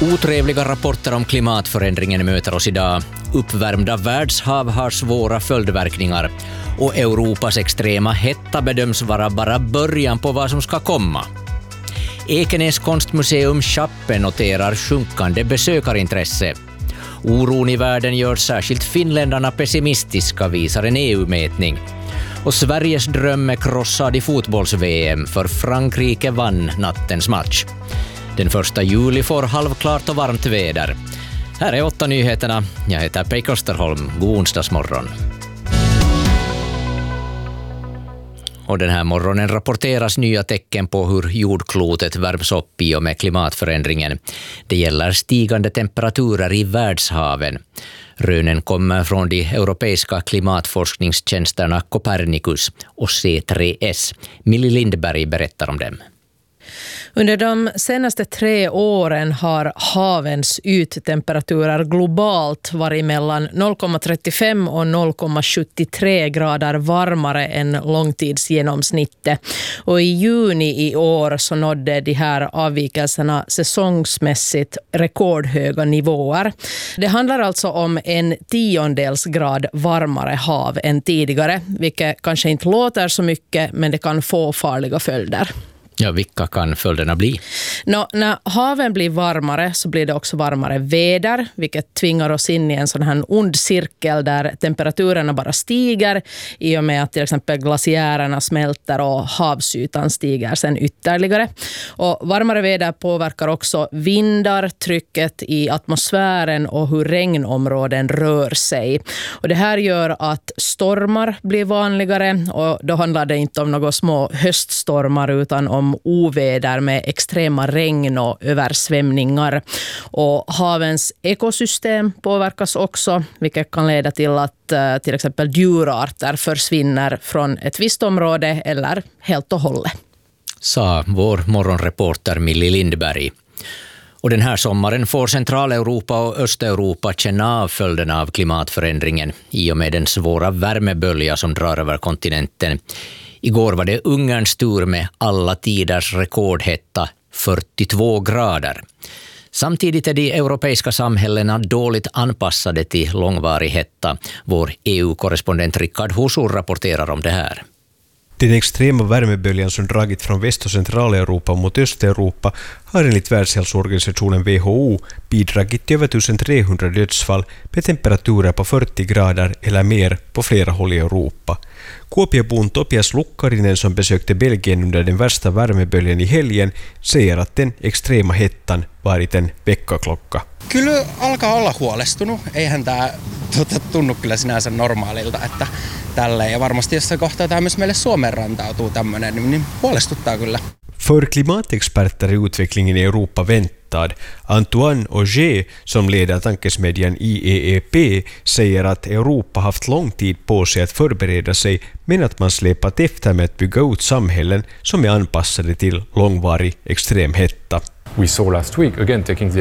Otrevliga rapporter om klimatförändringen möter oss idag. Uppvärmda världshav har svåra följdverkningar och Europas extrema hetta bedöms vara bara början på vad som ska komma. Ekenäs konstmuseum Chappe noterar sjunkande besökarintresse. Oron i världen gör särskilt finländarna pessimistiska, visar en EU-mätning. Och Sveriges dröm är krossad i fotbolls-VM, för Frankrike vann nattens match. Den 1 juli får halvklart och varmt väder. Här är 8 nyheterna. Jag heter Pei Kosterholm. God onsdagsmorgon. Och den här morgonen rapporteras nya tecken på hur jordklotet värms upp i och med klimatförändringen. Det gäller stigande temperaturer i världshaven. Rönen kommer från de europeiska klimatforskningstjänsterna Copernicus och C3S. Millie Lindberg berättar om dem. Under de senaste 3 åren har havens yttemperaturer globalt varit mellan 0,35 och 0,73 grader varmare än långtidsgenomsnittet. Och i juni i år så nådde de här avvikelserna säsongsmässigt rekordhöga nivåer. Det handlar alltså om 1/10 grad varmare hav än tidigare, vilket kanske inte låter så mycket, men det kan få farliga följder. Ja, vilka kan följderna bli? När haven blir varmare så blir det också varmare väder, vilket tvingar oss in i en sån här ond cirkel där temperaturerna bara stiger i och med att till exempel glaciärerna smälter och havsytan stiger sen ytterligare. Och varmare väder påverkar också vindar, trycket i atmosfären och hur regnområden rör sig. Och det här gör att stormar blir vanligare, och då handlar det inte om några små höststormar utan om oväder med extrema regn och översvämningar. Och havens ekosystem påverkas också, vilket kan leda till att till exempel djurarter försvinner från ett visst område eller helt och hållet. Sa vår morgonreporter Millie Lindberg. Och den här sommaren får Centraleuropa och Östeuropa känna av följderna av klimatförändringen i och med den svåra värmebölja som drar över kontinenten. Igår var det Ungerns tur med alla tiders rekordhetta, 42 grader. Samtidigt är de europeiska samhällena dåligt anpassade till långvarig hetta. Vår EU-korrespondent Rickard Husur rapporterar om det här. Den extrema värmeböljan som dragit från Väst- och Centraleuropa mot Östeuropa har enligt Världshälsoorganisationen WHO bidragit till över 1300 dödsfall med temperaturer på 40 grader eller mer på flera håll i Europa. Kuopiobon Topias Lukkarinen, som besökte Belgien under den värsta värmeböljan i helgen, säger att den extrema hettan varit en väckarklocka. Kyllä alkaa olla huolestunut. Eihän tämä tunnu kyllä sinänsä normaalilta, että tälleen. Ja varmasti jossain kohtaa tämä myös meille Suomeen rantautuu tämmöinen, niin huolestuttaa kyllä. För klimatexperter är utvecklingen i Europa väntad. Antoine Auger, som leder tankesmedjan IEEP, säger att Europa haft lång tid på sig att förbereda sig, men att man släpat efter med att bygga ut samhällen som är anpassade till långvarig extrem hetta. We saw last week, again taking the